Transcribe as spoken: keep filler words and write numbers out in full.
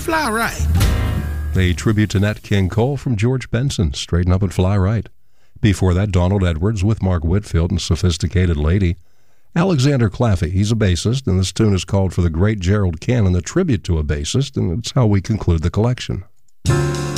Fly Right. A tribute to Nat King Cole from George Benson, Straighten Up and Fly Right. Before that, Donald Edwards with Mark Whitfield and Sophisticated Lady. Alexander Claffey, he's a bassist, and this tune is called For the Great Gerald Cannon, a tribute to a bassist, and it's how we conclude the collection.